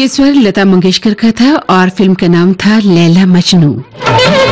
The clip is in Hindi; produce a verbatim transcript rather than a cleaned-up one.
ये स्वर लता मंगेशकर का था और फिल्म का नाम था लैला मजनू।